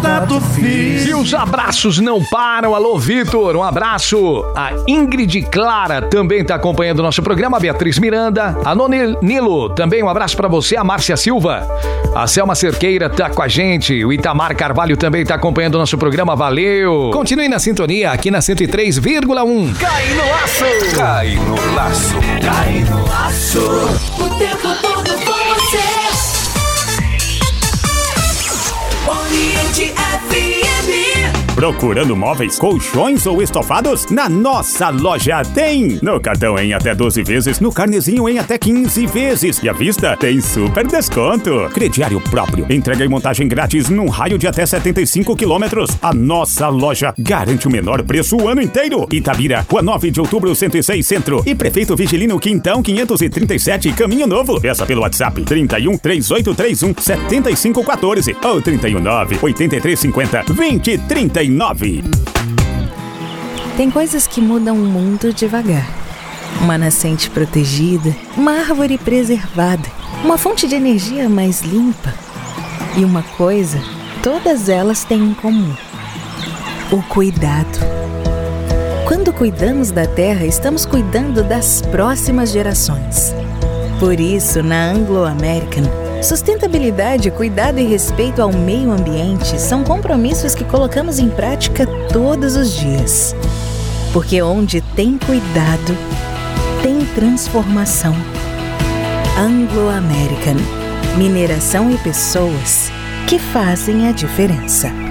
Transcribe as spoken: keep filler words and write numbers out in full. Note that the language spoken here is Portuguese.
contato físico. E os abraços não param. Alô, Vitor, um abraço. A Ingrid Clara também tá acompanhando o nosso programa. A Beatriz Miranda, a Noni Nilo, também um abraço pra você. A Márcia Silva, a Selma Cerqueira tá com a gente. O Itamar Carvalho também tá acompanhando o nosso programa. Valeu. Continue na sintonia aqui na cento e três vírgula um. Cai no laço. Cai no laço. Cai no laço. O tempo todo com você. Oriente F M. Procurando móveis, colchões ou estofados? Na nossa loja tem! No cartão em até doze vezes, no carnezinho em até quinze vezes. E à vista tem super desconto. Crediário próprio. Entrega e montagem grátis num raio de até setenta e cinco quilômetros. A nossa loja garante o menor preço o ano inteiro. Itabira, Rua nove de Outubro, cento e seis Centro. E Prefeito Vigilino Quintão quinhentos e trinta e sete, Caminho Novo. Peça pelo WhatsApp trinta e um, três oito três um, sete cinco um quatro ou trinta e um, nove oito três cinco zero, vinte trinta e nove. Tem coisas que mudam o mundo devagar. Uma nascente protegida, uma árvore preservada, uma fonte de energia mais limpa. E uma coisa, todas elas têm em comum: o cuidado. Quando cuidamos da terra, estamos cuidando das próximas gerações. Por isso, na Anglo American, sustentabilidade, cuidado e respeito ao meio ambiente são compromissos que colocamos em prática todos os dias. Porque onde tem cuidado, tem transformação. Anglo American. Mineração e pessoas que fazem a diferença.